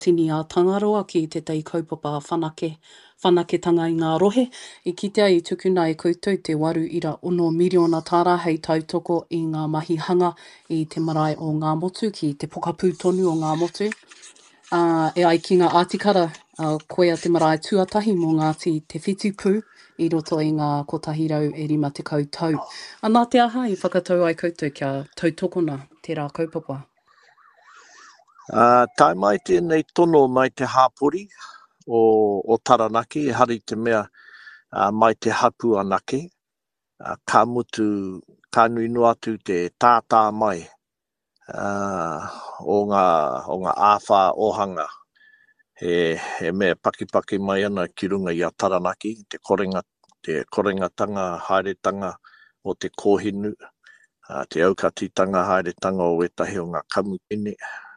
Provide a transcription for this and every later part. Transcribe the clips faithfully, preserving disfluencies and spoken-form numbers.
tini a tangaroa ki te tei kaupapa whanake, whanaketanga i ngā rohe. I kitea i tukuna e koutou te waru ira ono miriona tāra hei tautoko i ngā mahi hanga i te marae o ngā motu ki te pokapū tonu o ngā motu. Uh, e ai ki ngā ātikara, uh, koea te marae tuatahi mō Ngāti te whitupū i roto i ngā kotahirau e rima te koutou. Anā te aha i whakatau ai koutou kia tautokona te rā kaupapa. Uh, tai mai tēnei tono mai te hāpori o, o Taranaki, e hari te mea uh, mai te hapu anake. Uh, ka mutu, ka nui no atu te tātā mai uh, o ngā, o ngā āwha ohanga. He, he mea pakipaki mai ana ki runga i a Taranaki, te korenga, te korengatanga, haeretanga o te kōhinu, uh, te aukatitanga, haeretanga o etahi o ngā kamupene.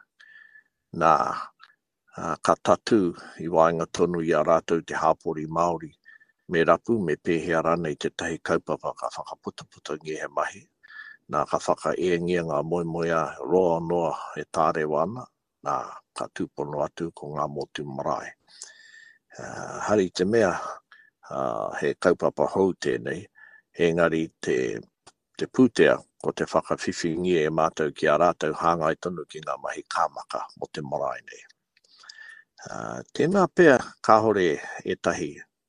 Nā uh, ka tatu i waenga tonu i a rātou te hāpori Māori me rapu me pēhea rānei te tahi kaupapa ka whakaputaputa ngi he mahi. Nā ka whaka e ngia ngā moemoea roa noa e tāre wana, nā ka tūpono atu ko ngā motu marae. Uh, hari te mea uh, he kaupapa hou tēnei, he ngari te, te pūtea ko te whakawhiwhingi e mātou ki a rātou hāngai tonu ki ngā mahi kāmaka mo te marae nei. Uh, tēnā pēr ka hore e tahi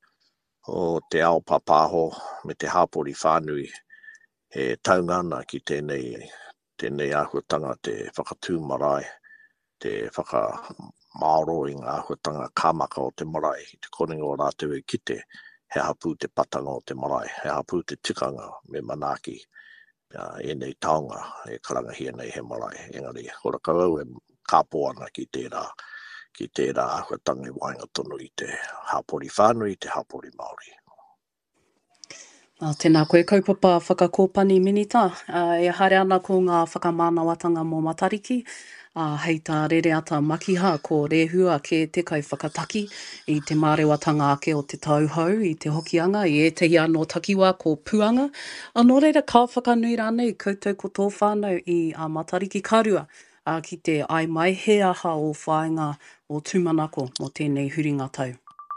o te ao papāho me te hāpori whānui e taungana ki tēnei, tēnei āhuatanga te whakatū marae, te whakamaoro i ngā āhuatanga kāmaka o te marae, i te korenga o rātou e kite, he hapū te patanga o te marae, he hapū te tikanga me manaki. Uh, e nei taonga e karangahia nei he marae. Engari, hora kau e kāpō ana ki tērā, ki tērā ahuatanga i waenga tonu i te hāpori whānui, i te hāpori Māori. Uh, tēnā koe kaupapa whakakōpani minita. Uh, e haere ana ko ngā whakamānawatanga mō Matariki. Uh, hei tā rere ata makiha ko rehua ke te kai whakataki i te mārewatanga ake o te tauhou i te hokianga i etehi anō takiwa ko puanga. Anō reira ka whakanui rānei koutou ko tō whānau i a Matariki Karua uh, ki te ai mai he aha o whāinga o tūmanako mo tēnei huringa tau.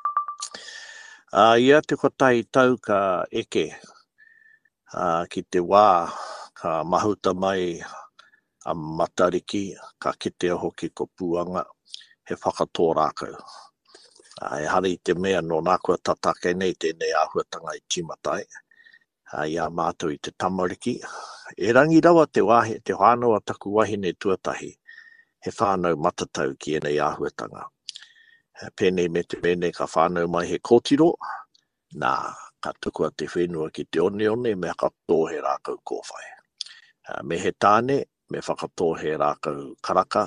Uh, ia te kotahi tau ka eke uh, ki te wā ka mahuta mai a Matariki, ka kitea hoki ko puanga, he whakatō rākau. Uh, e hari te mea no nākua tatake nei tēnei āhuatanga i Timatai, uh, ia mātou i te tamariki. E rangi rawa te wahi, te whānau taku wahine tuatahi, he whānau matatau ki enei āhuatanga. Uh, pēnei me te pēnei ka whānau mai he kōtiro, nā ka tukua te whenua ki te one one me ka tōhe rākau kōwhai. Uh, me he tāne, me whakatōhe rākau karaka,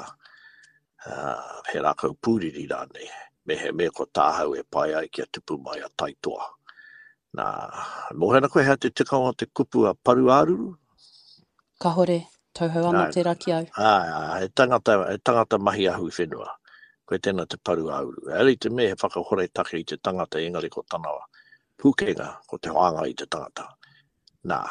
uh, he rākau pūriri rānei, me he me ko tāhau e pai ai kia tupu mai a taitoa. Nā, mohena koe hea te tikao te kupu a paru āruru? Ka hore, tauhau ana te raki au. Ā, he tangata, he tangata mahi ahu i whenua, koe tēnā te paru āruru. Eri te me he whakahore take i te tangata engari ko tanawa, pūkenga ko te hoanga i te tangata. Nā,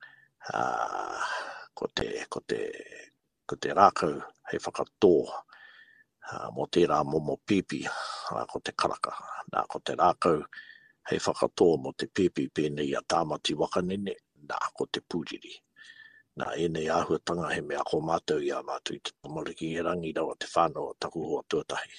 uh, ko te, ko te, ko te rākau hei whakatō uh, mo tērā momo pipi uh, ko te karaka. Nā, ko te rākau hei whakatō mo te pipi pēnei a tāmati wakanene, nā, ko te pūriri. Nā, enei āhuatanga he mea ko mātou i a mātou i te tamariki e rangi rawa te whānau o taku hoa tuatahi.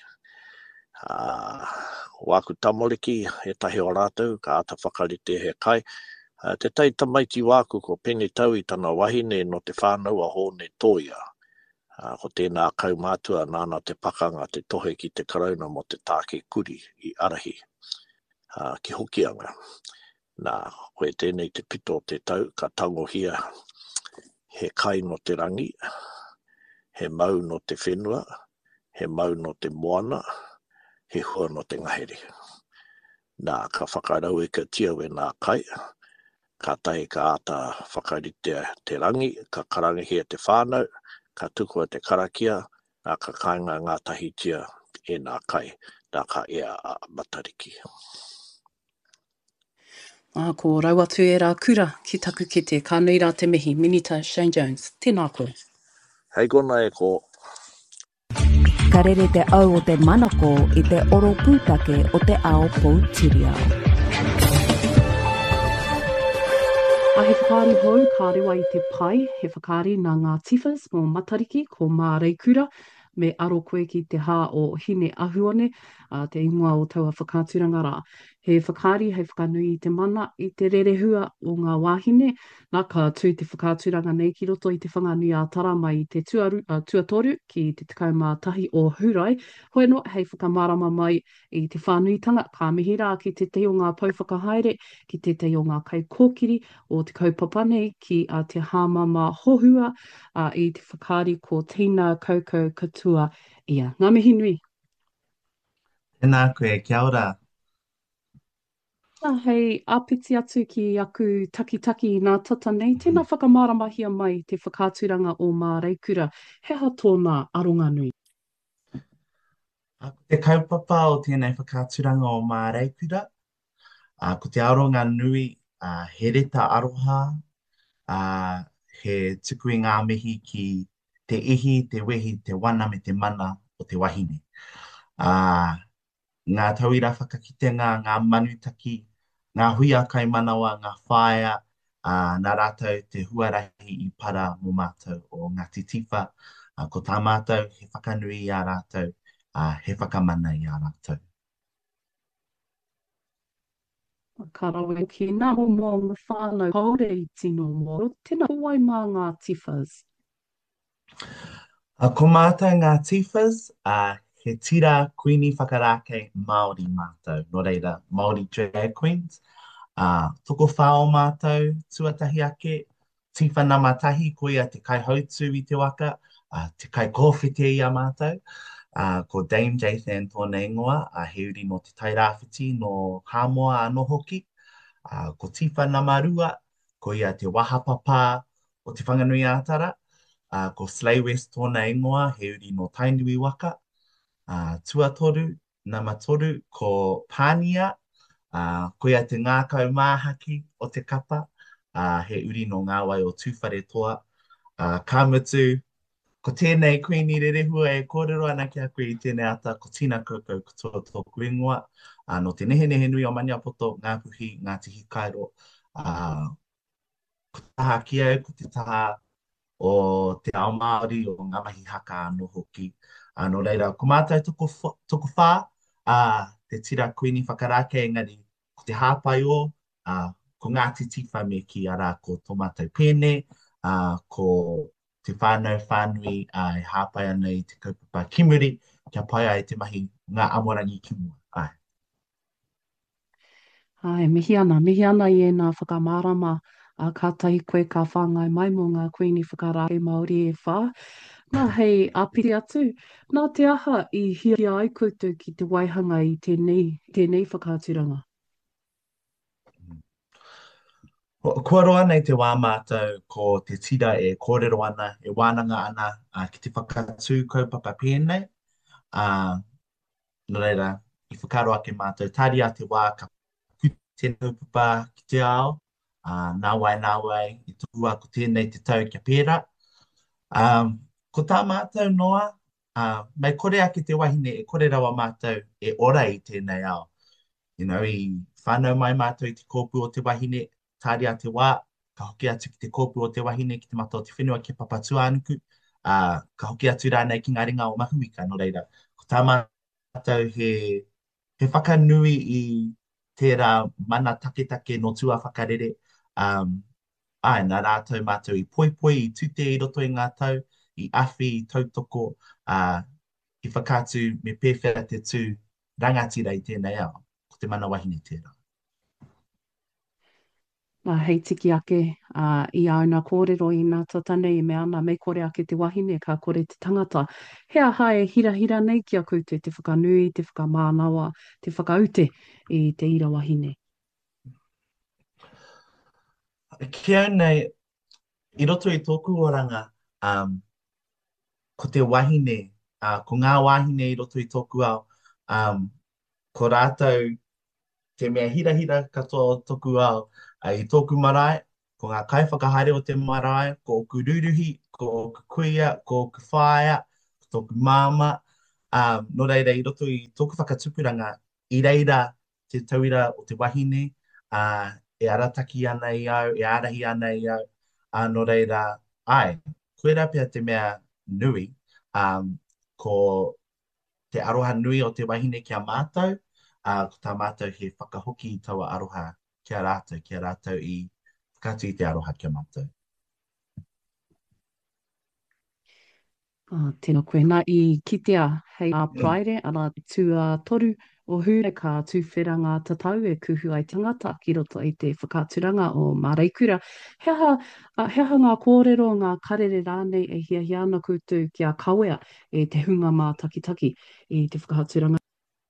Uh, wāku tamariki e tahi o rātou, ka ata whakarite he kai. Uh, te tai tamaiti wāku ko pene tau i tana wahine no te whānau a hōne tōia. Uh, ko tēnā kaumātua nāna te pakanga te tohe ki te karauna mo te tāke kuri i arahi uh, ki hokianga. Nā, koe tēnei te pito te tau ka tangohia he kai no te rangi, he mau no te whenua, he mau no te moana, he hua no te ngahere. Nā, ka whakarau e ka tia we nā kai, ka tahi ka ata whakarite te rangi, ka karangihia te whānau, ka tukua te karakia, nā ka kāinga ngā tahitia e nā kai, nā ka ea a Matariki. Ah, ko rau atu e rā kura ki taku kete, ka nui rā te mihi, Minita Shane Jones. Tēnā koe. Hei kona e ko. Ka rere te au o te manako i te oro pūtake o te ao Poutireo. A he whakaari hou, ka rewa i te pai, he whakaari nā ngā tifas mō Matariki ko Mā Reikura, me aro koe ki te hā o Hine Ahuone, a te ingoa o taua whakāturanga rā. He whakaari, hei whakanui i te mana, i te rerehua o ngā wāhine, nā ka tū te whakāturanga nei ki roto i te whanganui a tara mai i te tuaru, uh, tuatoru ki te tekau mā tahi o Hurai. Hoi no, hei whakamārama mai i te whānuitanga, ka mihi rā ki te te o ngā pauwhakahaere, ki te te o ngā kai kōkiri, o te kaupapa nei ki a te hāmama hohua a i te whakaari ko Tina Kaukau Katua ia. Ngā mihi nui. Tēnā koe, kia ora. Nā hei āpiti atu ki aku takitaki i ngā tata nei, tēnā whakamaramahia mai te whakāturanga o Mā Reikura. Heha tōna aronga nui. A ko te kaupapa o tēnei whakāturanga o Mā Reikura. A ko te aronga nui, a he reta aroha, a he tuku i ngā mihi ki te ihi, te wehi, te wana me te mana o te wahine. A ngā tauira whakakitenga, ngā manutaki, ngā huia kai manawa, ngā whaea, uh, nā rātou te huarahi i para mō mātou o Ngāti Tiwha, uh, ko tā mātou he whakanui i a rātou, uh, he whakamana i a rātou. Ka rawe ki nā mo mō ngā whānau haore i tino mō, tēnā huai mā ngā tifas. Uh, ko mātou ngā tifas, uh, he tira kuini whakarake Māori mātou, no reira Māori drag queens. Uh, toko whao mātou, tuatahi ake, tiwha nama tahi koia te kai hautu i te waka, uh, te kai kōwhete i a mātou. Uh, ko Dame Jathan tōna ingoa, uh, he uri no te tairāwhiti no Hāmoa anō hoki. Uh, ko tiwha nama rua, ko ia te wahapapa o te whanganui ātara. Uh, ko Slay West tōna ingoa, he uri no Tainui waka. Uh, tuatoru, nama toru, ko Pānia, uh, ko ia te ngākau māhaki o te kapa, uh, he uri no ngāwai o tūwhare toa. Uh, Kāmutu, ko tēnei kuini rerehua e kōrero ana ki a koe i tēnei ata, ko Tina Kaukau Katoa tōku ingoa, uh, no te nehe nehe nui o Maniapoto, ngā puhi, ngā tihi kairo, uh, ko taha ki au, ko te taha o te ao Māori o ngā mahi haka anō hoki. Anō reira, ko mātai toko, toko whā, uh, te tira kuini whakarake engari, ko te hāpai o, uh, ko Ngāti Tiwha me ki ara ko tō mātai pēne, uh, ko te whānau whānui uh, e hāpai ana i te kaupapa kimuri, kia pai ai te mahi ngā amorangi kimua. Ai. Ai, mihi ana, mihi ana i e nā whakamārama a kātahi koe ka whāngai mai mō ngā kuini whakarake Māori e whā. Nā hei āpiri atu, nā te aha i hiri ai koutou ki te waihanga i tēnei, tēnei whakāturanga. Kua roa nei te wā mātou ko te tira e kōrero ana, e wānanga ana uh, ki te whakatū kaupapa pēnei. Uh, no reira, i whakaro ake mātou, tāri a te wā ka puti tēnei kaupapa ki te ao, uh, nā wai nā wai, i tūua ko tēnei te tau kia pēra. Um, ko tā mātou noa, uh, mai kore ake te wahine e kore rawa mātou e ora i tēnei ao. You know, i whānau mai mātou i te kōpū o te wahine, tāri a te wā, ka hoki atu ki te kōpū o te wahine, ki te mata o te whenua ki Papatū Anuku, uh, ka hoki atu rānei ki ngā ringa o Mahuika, no reira. Ko tā mātou he, he whakanui i tērā mana taketake no tua whakarere, um, ai, nā rātou mātou i poipoi, i tute i roto i ngā tau, i awhi, i tautoko, uh, i whakātu me pēwhera te tū rangatira i tēnei ao, ko te mana wahine tērā. Nā hei tiki ake uh, i auna kōrero i ngā tata nei me ana me kore ake te wahine ka kore te tangata. Hea hae hira hira nei ki a koutou te whakanui, te whakamānawa, te whakaute i te ira wahine. Kia nei, i roto i tōku oranga, um, ko te wahine, uh, ko ngā wahine i roto i tōku ao, um, ko rātou te mea hira hira katoa o tōku ao, uh, i tōku marae, ko ngā kai whakahaere o te marae, ko oku ruruhi, ko oku kuia, ko oku whaea, ko tōku māma, Um, no reira, i roto i tōku whakatupuranga, i reira te tauira o te wahine, uh, e arataki ana i au, e arahi ana i au, uh, no reira, ai, koe rā pia te mea nui, um, ko te aroha nui o te wahine kia mātou, uh, ko tā mātou he whakahoki i taua aroha kia rātou, kia rātou i whakatu i te aroha kia mātou. Uh, tēnā koe, nā i kitea hei a praere, ana tū a toru o hure ka tūwheranga tatau e kuhu ai tangata ki roto i te whakaturanga o Māraikura. Heha, uh, heha ngā kōrero, ngā karere rānei e hia hia ana koutou kia kawea e te hunga mā takitaki i te whakaturanga.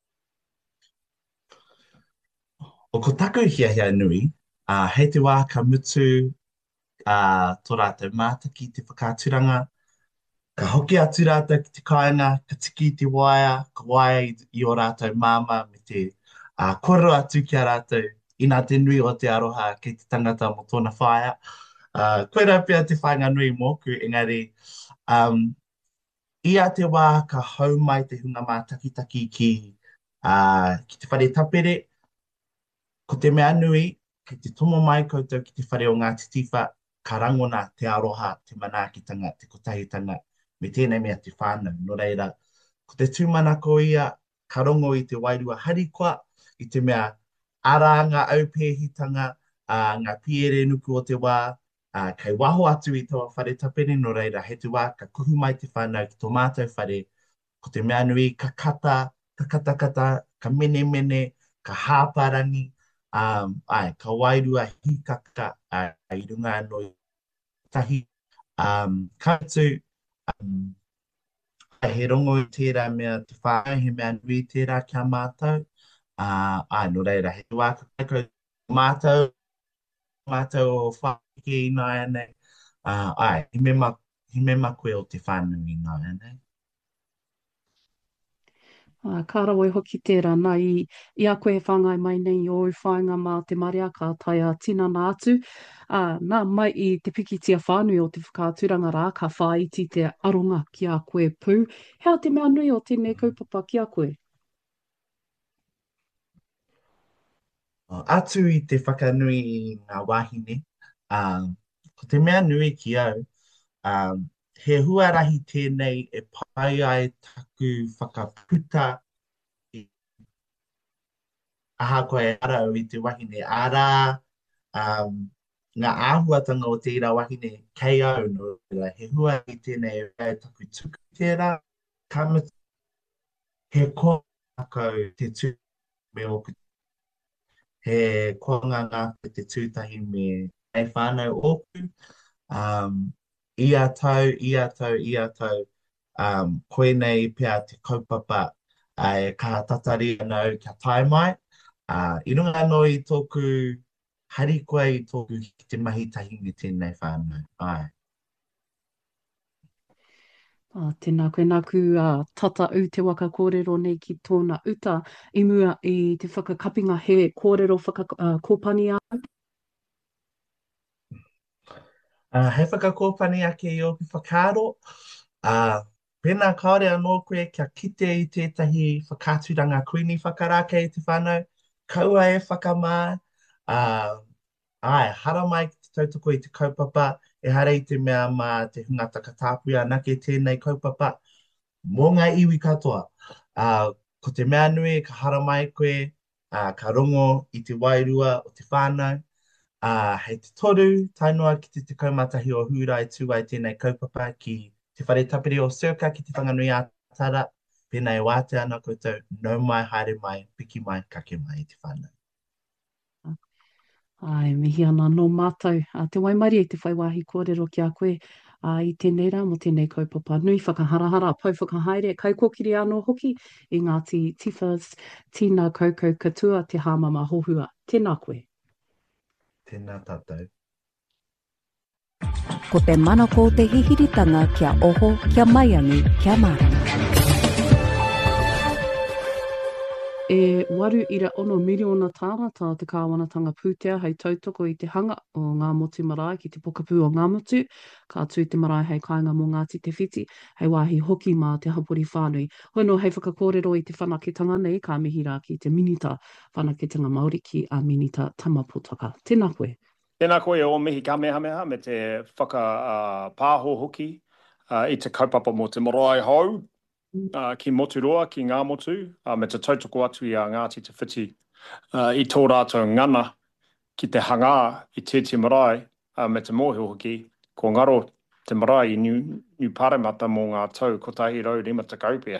O ko taku hia hia nui, uh, hei te wā ka mutu uh, tō rātou mātaki te whakaturanga, ka hoki atu rātou ki te kāinga, ka tiki te waia, ka waia i, i o rātou māma me te uh, koro atu ki a rātou ina te nui o te aroha ki te tangata mo tōna whaia. Uh, koe rā pia te whainga nui mōku, engari, um, ia te wā ka hau mai te hunga mā takitaki ki, uh, ki te whare tapere, ko te mea nui, ki te tomo mai koutou ki te whare o ngā titiwha, ka rangona te aroha, te manaakitanga, te kotahitanga, me tēnei mea te whānau. No reira, ko te tūmanako ia, ka rongo i te wairua harikoa, i te mea ara ngā aupēhitanga, uh, ngā piere nuku o te wā, uh, kei waho atu i taua whare tapere, no reira, he te wā, ka kuhu mai te whānau ki tō mātou whare, ko te mea nui, ka kata, ka katakata, ka mene mene, ka hāparangi, um, ai, ka wairua hikaka, uh, i runga anō tahi, um, kātu, Um, he rongo i tērā mea te whānau, he mea nui tērā kia mātou. Uh, ai, no reira, he wā ka mātou, mātou o whāke i nā anei. Uh, ai, he me ma, he me ma koe o te whānau i nā anei. Uh, ka rawa hoki tērā, nā i, i a koe whangai mai nei o whainga mā te maria ka taia tinana atu. Uh, nā mai i te pikitia whānui o te whakaaturanga rā, ka whāiti te aronga ki a koe pū. Hea te mea nui o tēnei kaupapa ki a koe? Uh, atu i te whakanui i ngā wāhine, um, ko te mea nui ki au, um, he huarahi tēnei e pai ai taku whakaputa i aha koe arau i te wahine ara, um, ngā āhuatanga o tērā wahine kei au no reira. He huarahi tēnei e pai taku tuku tērā, kamata he kōkau te tū me oku. He koanga ngā te tūtahi me ei whānau oku, um, ia tau, ia tau, ia tau, um, koe nei pia te kaupapa ai ka tatari anau kia tae mai. Uh, I runga anō i tōku harikoa i tōku ki te mahi tahi me tēnei whānau. Ai. Uh, tēnā koe nāku uh, tata u te waka kōrero nei ki tōna uta i mua i te whakakapinga he kōrero whakakōpani uh, au. Uh, he whakakōpani ake i oku whakaaro. Uh, pēnā kaore anō koe kia kite i tētahi whakāturanga kuini whakarake i te whānau. Kaua e whakamā. Uh, ai, hara mai ki te tautoko i te kaupapa. E hara i te mea mā te hungata ka tāpui anake tēnei kaupapa. Mō ngā iwi katoa. Uh, ko te mea nui ka hara mai koe. Uh, ka rongo i te wairua o te whānau. Uh, hei te toru, tainua ki te te kaumatahi o hura i tūai tēnei kaupapa ki te whare tapere o Circa ki te whanganui a Tara. Pēnei wāte ana koutou, nau mai, haere mai, piki mai, kake mai i te whānau. Ai, mihi ana no mātou. Uh, te waimarie i te whaiwahi kōrero ki a koe uh, i tēnei rā mo tēnei kaupapa nui whakaharahara, pau whakahaere, kaukokiri anō hoki i ngā ti tifas, tīna kaukau katua, te hāmama hohua. Tēnā koe. Tēnā tātou. Ko te manako te hihiritanga kia oho, kia maiangi, kia marama. E waru ira ono miliona tāngata o te kāwanatanga pūtea hei tautoko i te hanga o ngā motu marae ki te pokapū o ngā motu, ka tū te marae hei kāinga mō Ngāti Te Whiti, hei wāhi hoki mā te hapori whānui. Hono hei whakakōrero i te whanaketanga nei, ka mihi rā ki te minita whanaketanga Māori ki a minita tamaputaka. Tēnā koe. Tēnā koe o mihi kamehameha me te whaka uh, pāho hoki uh, i te kaupapa mō te marae hau. Uh, ki motu roa, ki ngā motu, uh, me te tautoko atu i a Ngāti Te Whiti. Uh, I tō rātou ngana ki te hanga i tēti marae uh, me te mōhio hoki, ko ngaro te marae i New, New Paremata mō ngā tau kotahi rau rima te kaupea.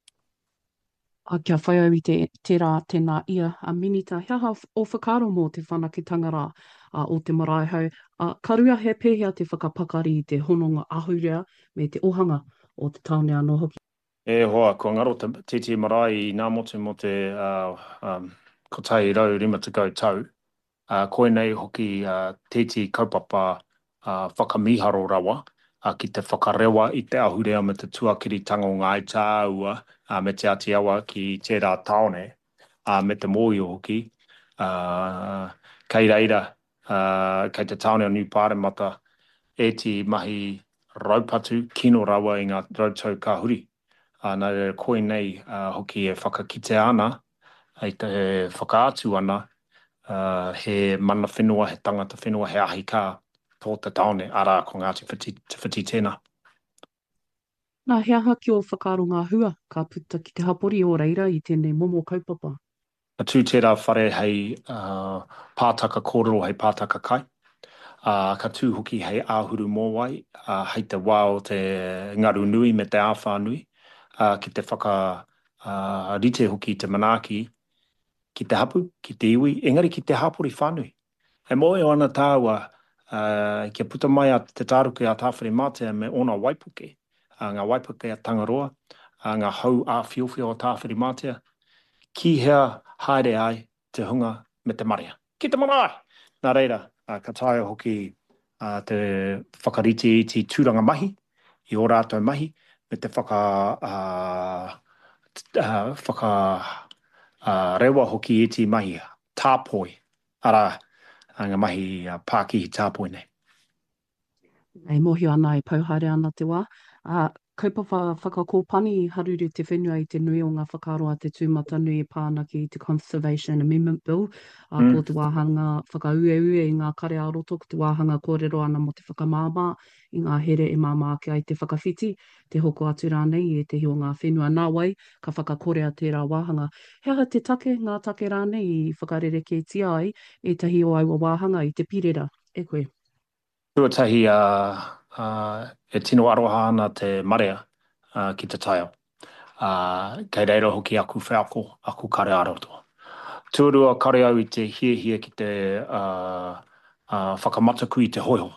A kia whai au i te, te rā tēnā ia a minita. Hea o whakaro mō te whanaketanga rā uh, o te marae hau. Uh, karua he pēhea te whakapakari i te hononga ahurea me te ohanga o te taone anō hoki. E hoa, ko ngaro te titi marae i ngā motu mo te uh, um, kotahi rau rima te kautau. Uh, koe nei hoki uh, titi kaupapa uh, whakamiharo rawa uh, ki te whakarewa i te ahurea me te tuakiritanga o ngā ita aua uh, me te ati awa ki tērā taone uh, me te mōio hoki. Uh, kei reira, uh, kei te taone o New Paremata e ti mahi raupatu kino rawa i ngā rautau kahuri. Uh, nā re koe nei uh, hoki e whakakite ana, e te whakaatu ana, uh, he mana whenua, he tangata whenua, he ahi kā tō te taone, ara ko Ngāti Te Whiti tēnā. Nā hea haki o whakaro ngā hua, ka puta ki te hapori o reira i tēnei momo kaupapa. A tū tērā whare hei uh, pātaka kōrero, hei pātaka kai. Uh, ka tū hoki hei āhuru mōwai, uh, hei te wā o te ngaru nui me te āwha nui. Uh, ki te whaka uh, rite hoki te manaaki, ki te hapu, ki te iwi, engari ki te hapori whānui. E moe o ana tāua, uh, kia puta mai a te tāruke a tāwhare mātea me ona waipuke, uh, ngā waipuke a Tangaroa, uh, ngā hau a whiowhio o tāwhare mātea, ki hea haere ai te hunga me te maria. Ki te marae! Nā reira, uh, ka taia hoki uh, te whakarite i te tūranga mahi, i o rātou mahi, me te whaka, uh, uh, whaka uh, rewa hoki e ti mahi tāpoi, ara ngā mahi uh, Pākihi tāpoi nei. Ei mohi ana e pauhaere ana te wā. Uh, kaupapa whakakōpani i haruru te whenua i te nui o ngā whakaroa te tūmata nui e pānaki i te Conservation Amendment Bill. Uh, mm. Ko te wāhanga whakaueue i ngā kare aroto, ko te wāhanga kōrero ana mo te whakamāmā, i ngā here e māmā ki ai te whakawhiti, te hoko atu rānei e te hi o ngā whenua nā wai, ka whakakorea tērā wāhanga. Hea te take, ngā take rānei i whakarereke tia ai, e tahi o aua wāhanga i te pirera. E koe. Tuatahi uh, uh, e tino aroha ana te marea uh, ki te taio. Uh, kei reira hoki aku wheako, aku kare aroto. Tuarua kare au i te hie hie ki te uh, uh, whakamataku i te hoiho.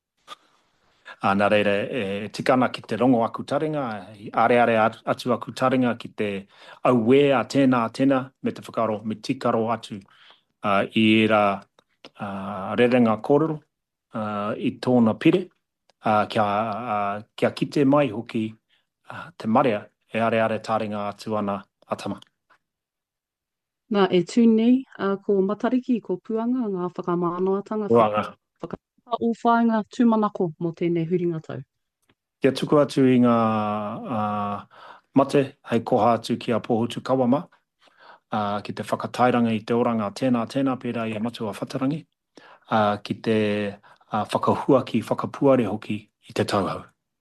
Uh, nā reira e tikana ki te rongo aku taringa, i are are atu aku taringa ki te auwe a tēnā a tēnā me te whakaro, me tikaro atu uh, i era uh, rerenga kōrero. Uh, i tōna pire, uh, kia, uh, kia kite mai hoki uh, te marea e are are tāringa atu ana atama. Nā e tūnei, uh, ko matariki, ko puanga, ngā whakamānoatanga, Puanga. whakapapa o whāinga tūmanako mō tēnei huringa tau. Kia tuku atu i ngā uh, mate, hei koha atu ki a Pōhutu Kawama, uh, ki te whakatairanga i te oranga tēnā tēnā pērā i a matua whatarangi, uh, ki te uh, whakahua ki whakapuare hoki i te tauhau.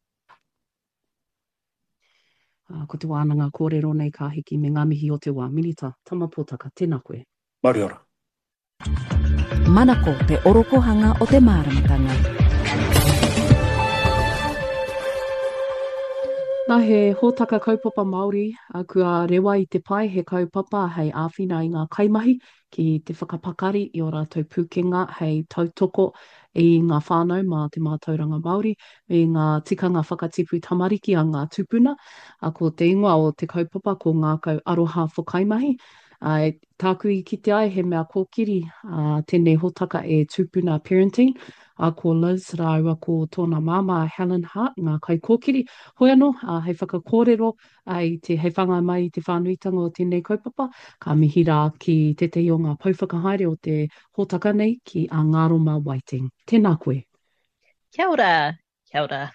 Uh, ko te wānanga kōrero nei ka hiki me ngā mihi o te wā. Minita, tamapōtaka, tēnā koe. Mauri ora. Manako te orokohanga o te māramatanga. Nā he hōtaka kaupapa Māori, a kua rewa i te pai he kaupapa hei āwhina i ngā kaimahi ki te whakapakari i o rātou pūkenga hei tautoko i ngā whānau mā te mātauranga Māori me ngā tikanga whakatipu tamariki a ngā tupuna. A ko te ingoa o te kaupapa ko ngā kau aroha whakaimahi. Uh, tāku i kite ai he mea kōkiri uh, tēnei hōtaka e tupuna parenting. a ko Liz rāua ko tōna māma Helen Hart, ngā kai kōkiri. Hoi anō, uh, hei whakakōrero ai te hei whanga mai i te whānuitanga o tēnei kaupapa, ka mihi rā ki te te o ngā pauwhakahaere o te hōtaka nei ki a Ngāroma Waiting. Tēnā koe. Kia ora, kia ora.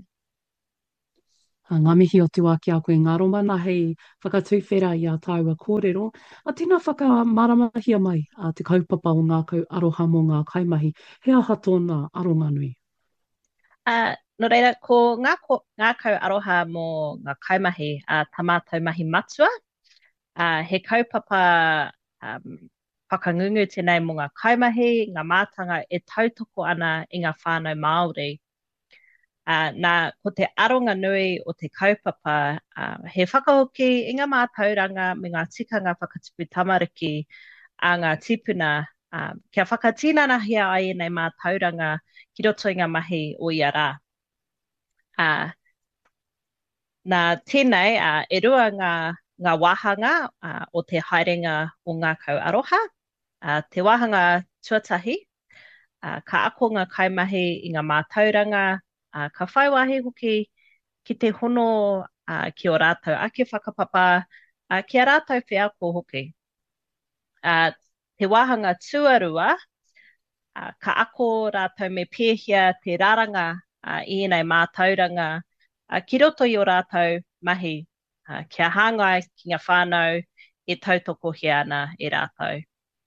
Ngā mihi o te wā ki a koe Ngāroma, nā hei whakatuwhera i a tāua kōrero. A tēnā whakamaramahia mai a te kaupapa o ngā kau aroha mō ngā kaimahi. He aha tōna aronga nui? Uh, no reira, ko ngā, ko, ngā kau aroha mō ngā kaimahi a uh, tamātou mahi matua. Uh, he kaupapa um, whakangungu tēnei mō ngā kaimahi, ngā mātanga e tautoko ana i ngā whānau Māori. Uh, nā, ko te aronga nui o te kaupapa, uh, he whakahoki i ngā mātauranga me ngā tikanga whakatupu tamariki a ngā tipuna, uh, kia whakatinanahia ai nei mātauranga ki roto i ngā mahi o ia rā. Uh, nā tēnei, uh, e rua ngā, ngā wāhanga uh, o te haerenga o ngā kau aroha, uh, te wāhanga tuatahi, uh, ka ako ngā kaimahi i ngā mātauranga, Uh, ka whaiwahi hoki ki te hono uh, ki o rātou ake whakapapa, uh, ki a rātou whiako hoki. Uh, te wāhanga tuarua, uh, ka ako rātou me pēhia te rāranga uh, i nei mātauranga, uh, ki roto i o rātou mahi, uh, kia hāngai ki ngā whānau e tautoko he ana e rātou.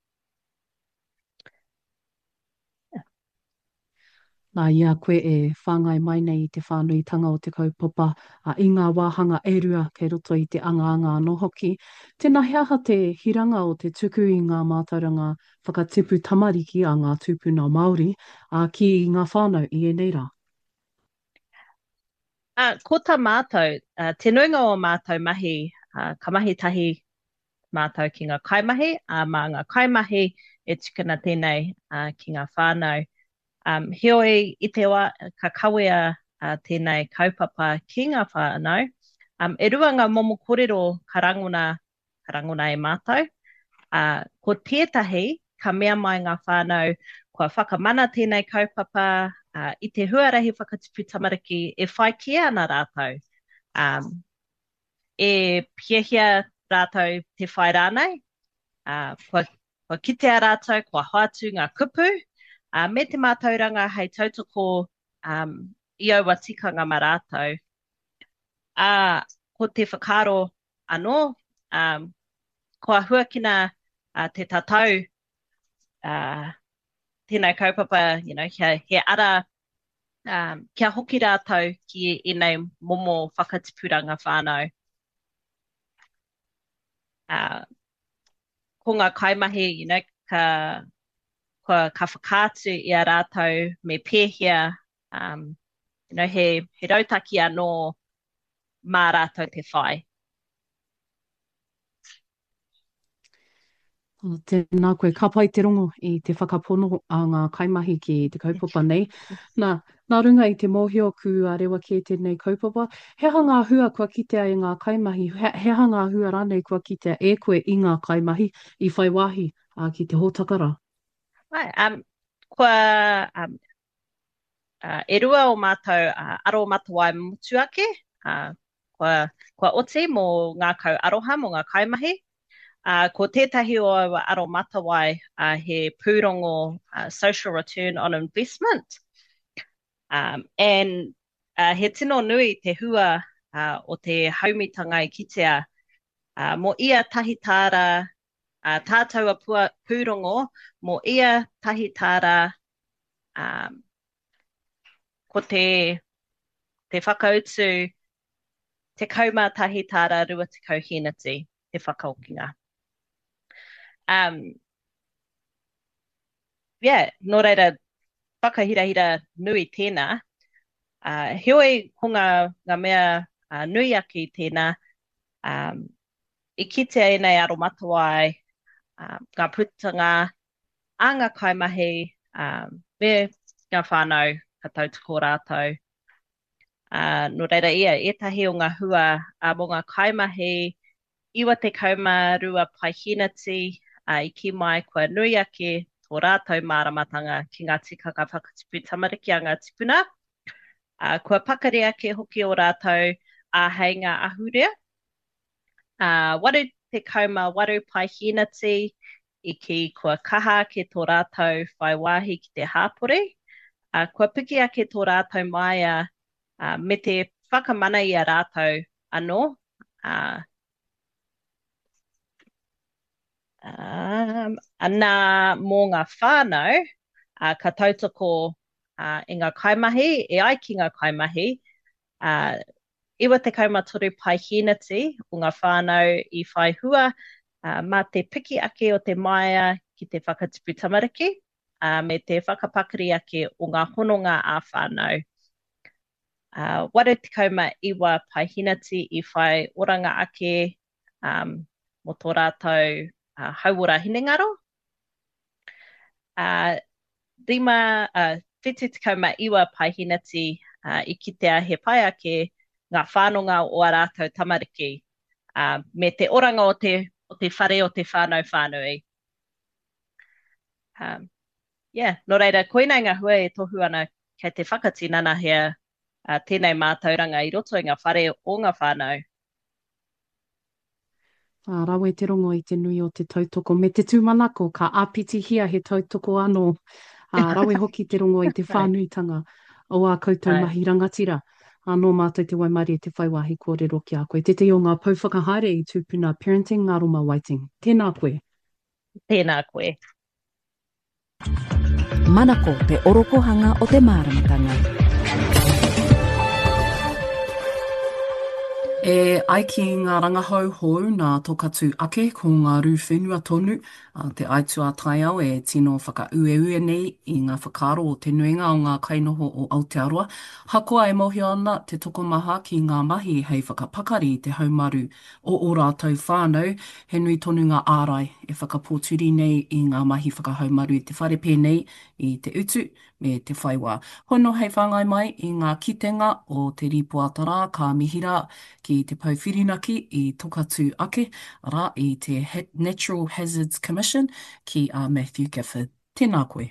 Nā ia koe e whāngai mai nei i te whānuitanga o te kaupapa a i ngā wāhanga e rua kei roto i te anga-anga anō hoki. Tēnā he aha te hiranga o te tuku i ngā mātauranga whakatipu tamariki a ngā tūpuna Māori a ki ngā whānau i e nei rā. Uh, ko tā mātou, uh, te nuinga o mātou mahi, uh, ka mahi tahi mātou ki ngā kaimahi, a uh, mā ngā kaimahi e tukuna tēnei uh, ki ngā whānau. Um, heoi i te wā, ka kawea uh, tēnei kaupapa ki ngā whānau, um, e rua ngā momo kōrero ka rangona, ka rangona e mātou. Uh, ko tētahi, ka mea mai ngā whānau, kua whakamana tēnei kaupapa, uh, i te huarahi whakatipu tamariki, e whai ki ana rātou. Um, e piehia rātou te whai rānei, uh, kua, kua kitea rātou, kua hoatu ngā kupu, Uh, me te mātauranga hei tautoko um, i au watikanga ma rātou. Uh, ko te whakaro anō, um, kua huakina uh, te tatau, uh, tēnei kaupapa, you know, he, he ara, um, kia hoki rātou ki i nei momo whakatipuranga whānau. Uh, ko ngā kaimahi, you know, ka... Ka, ka whakātu i a rātou me pēhia, um, you know, he, he rautaki anō mā rātou te whai. Tēnā koe, ka pai te rongo i te whakapono a ngā kaimahi ki te kaupapa nei. Nā, nā runga i te mōhio ku a rewa ki tēnei kaupapa, heha ngā hua kua kitea i ngā kaimahi, he, heha ngā hua rānei kua kitea e koe i ngā kaimahi i whai wāhi uh, ki te hōtakara. Right, um, kua um, uh, e rua o mātou uh, aro matawai motuake, uh, kua, kua oti mō ngā kau aroha mō ngā kaimahi, uh, ko tētahi o aro matawai uh, he pūrongo uh, social return on investment. Um, and uh, he tino nui te hua uh, o te haumitanga i kitea, uh, mō ia tahi tāra Uh, tātou a pua, pūrongo, mō ia tahi tāra um, ko te, te whakautu, te kauma tahi tāra rua te kauhinati, te whakaokinga. Um, yeah, nō reira, whakahirahira nui tēnā. Uh, heoi ko ngā, ngā mea uh, nui aki tēnā, um, i kitea e nei aro matawai, Um, ngā putanga, a ngā kaimahi, um, me ngā whānau ka tautoko rātou. Uh, no reira ia, etahi o ngā hua a mō ngā kaimahi, iwa te kauma rua paihinati, uh, i ki mai kua nui ake tō rātou māramatanga ki ngā tikanga whakatipu tamariki a ngā tipuna. Uh, kua pakari ake hoki o rātou a hei ngā ahurea. Uh, waru te kauma waru paihinati i ki kua kaha ke tō rātou whai wāhi ki te hāpore. Uh, kua piki ake tō rātou maia uh, me te whakamana i a rātou anō. Uh, um, ana mō ngā whānau, uh, ka tautoko uh, i ngā kaimahi, e ai ki ngā kaimahi, uh, iwa te kaumatoru paihinati o ngā whānau i whai hua, uh, mā te piki ake o te maia ki te whakatipu tamariki, uh, me te whakapakari ake o ngā hononga a whānau. Uh, waru te kauma iwa paihinati i whai oranga ake um, mo tō rātou uh, hauora hinengaro. Uh, rima, uh, whiti te kauma iwa paihinati uh, i kitea he pai ake ngā whānonga o a rātou tamariki, uh, me te oranga o te, o te whare o te whānau whānui. Um, yeah, no reira, koina ngā hua e tohu ana kei te whakatinana hea uh, tēnei mātauranga i roto i ngā whare o ngā whānau. Uh, rawe te rongo i te nui o te tautoko. Me te tūmanako, ka āpiti hia he tautoko anō. Uh, rawe hoki te rongo i te whānuitanga o a koutou Ai. mahi rangatira. Anō mātou te waimari e te whaiwahi kōrero ki a koe. Te te o ngā pauwhakahaere i tūpuna Parenting Ngā Roma Waiting. Tēnā koe. Tēnā koe. Manako te orokohanga o te māramatanga. E ai ki ngā rangahau hou nā tokatu ake ko ngā rū whenua tonu, uh, te aitua tai au e tino whakaueue nei i ngā whakaro o te nuinga o ngā kainoho o Aotearoa. Hakoa e mohio ana te tokomaha ki ngā mahi hei whakapakari te haumaru o o rātou whānau, he nui tonu ngā ārai e whakapōturi nei i ngā mahi whakahaumaru i te whare pēnei i te utu me te whaiwā. Hono hei whangai mai i ngā kitenga o te ripoatara ka mihira ki te pauwhirinaki i tokatu ake, ara i te Natural Hazards Commission ki a Matthew Gifford. Tēnā koe.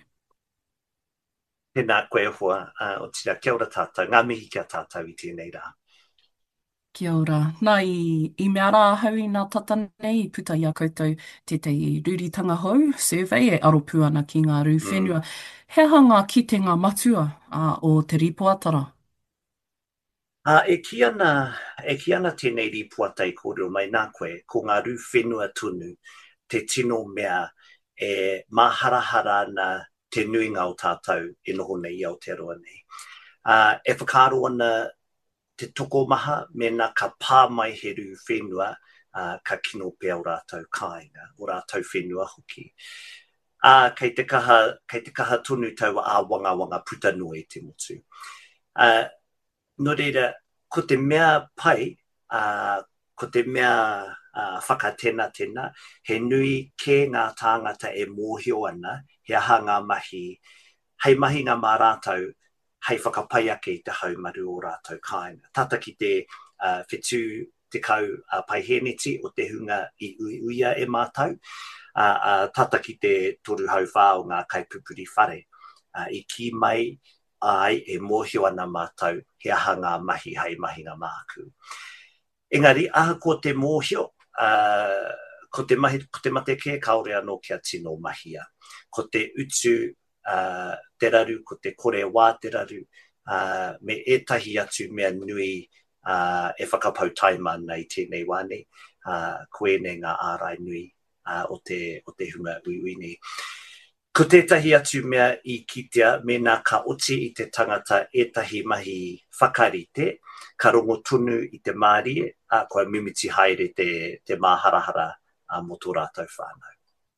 Tēnā koe hoa, uh, o tira kia ora tātou, ngā mihi kia tātou i tēnei rā. Kia ora. Nā i, i mea rā hau i ngā tata nei, i puta i a koutou te te ruritanga hou, survey e aropu ana ki ngā rū whenua. Mm. He hanga ki te ngā matua uh, o te ripoatara? Uh, e ki ana, e ki ana tēnei ripoata i kōrero mai nā koe, ko ngā rū whenua tunu, te tino mea e maharahara na te nuinga o tātou e noho nei i Aotearoa nei. Uh, e whakaro ana te toko maha, mena ka pā mai he rū whenua, uh, ka kino pēr o rātou kāinga, o rātou whenua hoki. Uh, kei, te kaha, kei te kaha tonu tau a wanga wanga puta noe te motu. Uh, no reira, ko te mea pai, uh, ko te mea uh, whakatena tēnā, he nui ke ngā tāngata e mōhio ana, he aha ngā mahi, hei mahi ngā mā rātou, hei whakapai ake i te haumaru o rātou kāinga. Tata ki te uh, whetū te kau uh, paiheneti o te hunga i ui uia e mātou, uh, uh, tata ki te toru hau whā o ngā kaipupuri whare. Uh, I ki mai ai e mōhio ana mātou, he aha ngā mahi hei mahi ngā māku. Engari, aha ko te mōhio, uh, ko te mahi, ko te mate ke kaore anō kia tino mahia. Ko te utu Uh, te raru, ko te kore wā te raru, uh, me etahi atu mea nui uh, e whakapau taima nei tēnei wane, uh, koe ne ngā ārai nui uh, o, te, o te hunga ui ui nei. Ko tētahi atu mea i kitea, me nā ka oti i te tangata etahi mahi whakarite, ka rongo tunu i te Māori, uh, koe mimiti haere te, te māharahara uh, mo tō rātou whānau.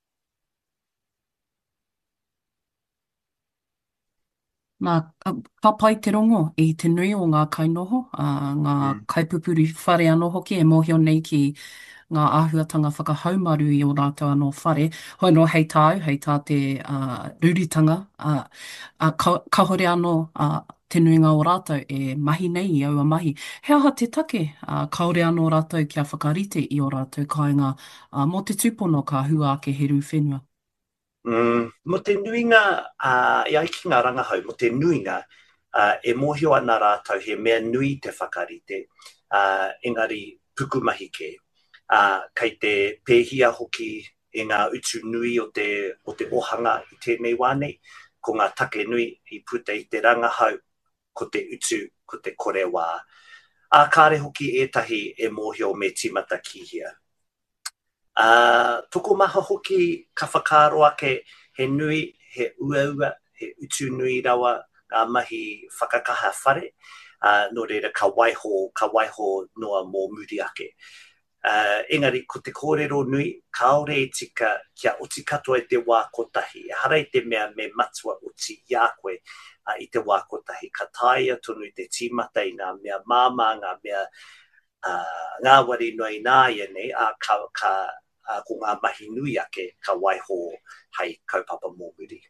Nā, ka pai te rongo i te nui o ngā kainoho, uh, ngā mm. kaipupuri whare anō hoki e mōhio nei ki ngā āhuatanga whakahaumaru i o rātou anō whare. Hoi no hei tāu, hei tā te uh, ruritanga, uh, uh, ka, ka hore anō uh, te nuinga o rātou e mahi nei i aua mahi. He aha te take, uh, kaore anō rātou kia whakarite i o rātou kāinga uh, mō te tūpono ka hua ake he rū whenua. Mm, mo te nuinga, uh, e ai ki ngā rangahau, mo te nuinga, uh, e mohio ana rātau he mea nui te whakarite, uh, engari pukumahi ke. Uh, kei te pēhia hoki e ngā utu nui o te, o te ohanga i tēnei wānei, ko ngā take nui i puta i te rangahau, ko te utu, ko te kore wā. A kāre hoki ētahi e mohio me timata kihia. Uh, toko maha hoki ka whakaro ake he nui, he ua ua, he utu nui rawa ngā mahi whakakaha whare, uh, no reira ka waiho, ka waiho noa mō muri ake. Uh, engari, ko te kōrero nui, kaore e tika kia oti katoa i te wā kotahi. E hara i te mea me matua oti i a koe uh, i te wā kotahi. Ka taia tonu i te tīmata i ngā mea māma, ngā mea uh, ngā wari noi nā ianei, a ka, ka uh, ko ngā mahi nui ake ka waiho hei kaupapa mō muri.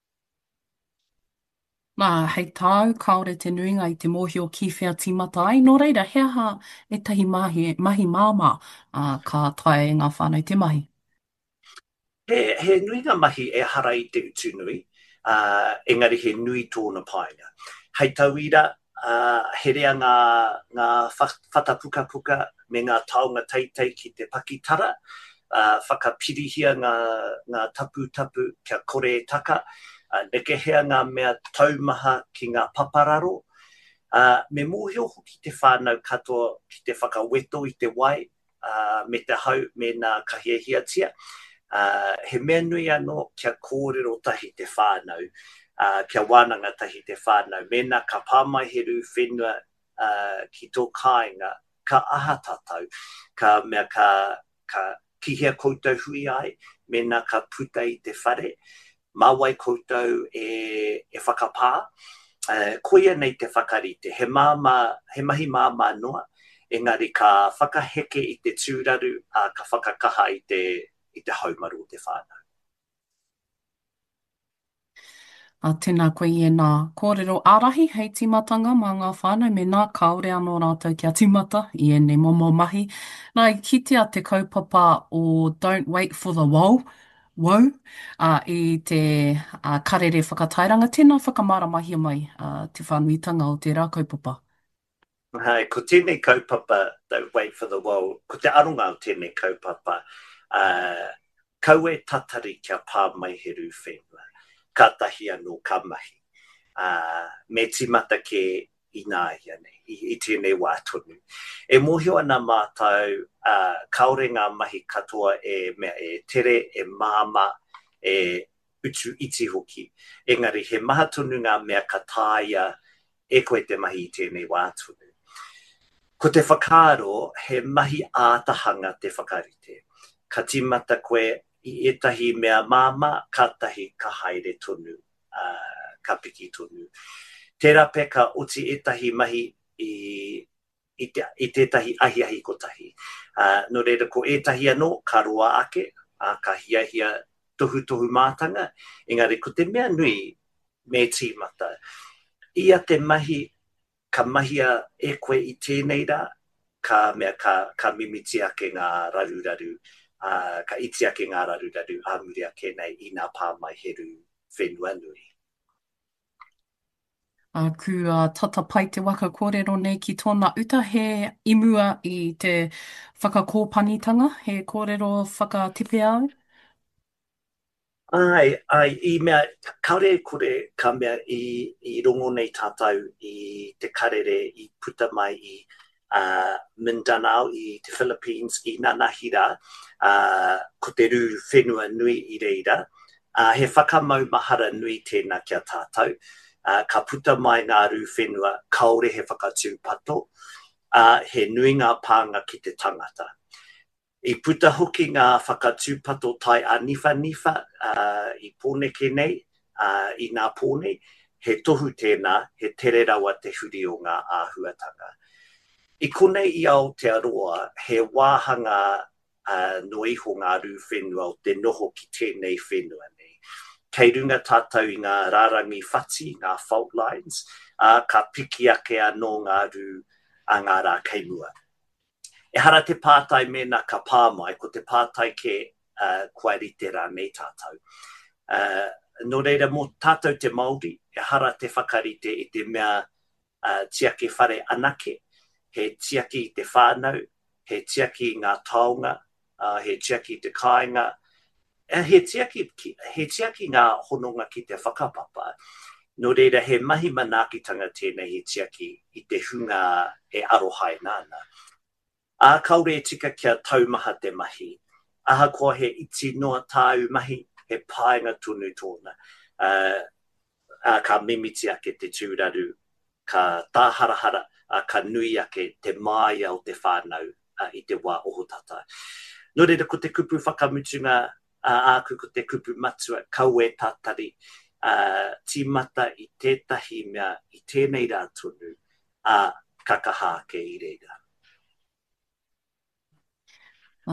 Nā, hei tāu, kaore te nuinga i te mōhio kiwhea tīmata ai. Nō reira, he aha e tahi mahi, mahi māma uh, ka tae ngā whānau te mahi? He, he nuinga mahi e hara i te utu nui, uh, engari he nui tōna painga. Hei tauira, uh, he rea ngā, ngā whatapuka puka me ngā taonga teitei ki te pakitara, uh, whakapirihia ngā, ngā tapu tapu kia kore taka, Uh, nekehea ngā mea taumaha ki ngā papararo. Uh, me mōhio hoki te whānau katoa ki te whakaweto i te wai, uh, me te hau me ngā kahiahiatia. Uh, he mea nui anō kia kōrero tahi te whānau, uh, kia wānanga tahi te whānau. Mena ka pāmaiheru whenua uh, ki tō kāinga, ka aha tātou, ka mea ka, ka kihia koutou hui ai, mena ka puta i te whare, mawai koutou e, e whakapā, uh, koia nei te whakarite, he, māma, he mahi māma noa, engari ka whakaheke i te tūraru, a ka whakakaha i te, i te haumaru o te whānau. A tēnā koe i e nā kōrero ārahi hei timatanga mā ngā whānau, me nā kaore anō rātou kia timata i e nei momo mahi. Nā i kitea te kaupapa o Don't Wait for the Wow, wow uh, i te uh, karere whakatairanga. Tēnā whakamaramahi mai uh, te whānuitanga o te rā kaupapa. Hai, ko tēnei kaupapa, Don't Wait for the Wow, ko te aronga o tēnei kaupapa, uh, kaue tatari kia pāmaiheru whenua. Ka tahi anō ka mahi. Uh, me timata ke i nā ianei, i, i tēnei wā tonu. E mohio ana mātou, uh, kaore ngā mahi katoa e mea e tere, e māma, e utu iti hoki. Engari, he maha tonu ngā mea ka tāia e koe te mahi i tēnei wā tonu. Ko te whakaro, he mahi ātahanga te whakarite. Ka timata koe i etahi mea māma, ka tahi ka haere tonu, uh, ka piki tonu. Tērā peka oti etahi mahi i, i, te, i tētahi ahi ahi kotahi. Uh, no reira ko etahi anō, ka roa ake, a ka hiahia tohu tohu mātanga, engari ko te mea nui me tīmata. Ia te mahi, ka mahia e koe i tēnei rā, ka mea ka, ka mimiti ake ngā raru raru, Uh, ka iti ake ngā raru raru a muri ake nei i ngā pāmaiheru whenua nui. Uh, ku uh, tata pai te waka kōrero nei ki tōna uta he imua i te whakakōpanitanga, he kōrero whakatipe au? Ai, ai, i mea, kaore kore ka mea i, i rongo nei tātou i te karere i puta mai i Uh, Mindanao i te Philippines i Nanahira, uh, ko te rū whenua nui i reira. Uh, he whakamau mahara nui tēnā kia tātou. Uh, ka puta mai ngā rū whenua, kaore he whakatūpato, uh, he nui ngā pānga ki te tangata. I puta hoki ngā whakatūpato tai a nifa nifa uh, i pōneke nei, uh, i ngā pōne, he tohu tēnā, he tere rawa te huri o ngā āhuatanga. I konei i au te aroa, he wāhanga uh, no iho ngā rū whenua o te noho ki tēnei whenua nei. Kei runga tātou i ngā rārangi whati, ngā fault lines, uh, ka piki ake anō ngā rū a ngā rā keimua. E hara te pātai mena ka pāmai, ko te pātai ke uh, kua rite rā nei tātou. Uh, no reira mo tātou te Māori, e hara te whakarite i te mea uh, tiaki whare anake, he tiaki i te whānau, he tiaki i ngā taonga, uh, he tiaki i te kāinga, e he tiaki, he tiaki ngā hononga ki te whakapapa. No reira he mahi manākitanga tēnei he tiaki i te hunga e arohai nāna. A kaure e tika kia taumaha te mahi. Aha koa he iti noa tāu mahi, he pāinga tunu tōna. Uh, a ka mimiti ake te tūraru, ka tāharahara, a ka nui ake te māia o te whānau uh, i te wā ohotata. No reira ko te kupu whakamutunga, uh, āku ko te kupu matua, kau e tātari, uh, tīmata i tētahi mea i tēnei rā tunu, a uh, kakahā ke i reira.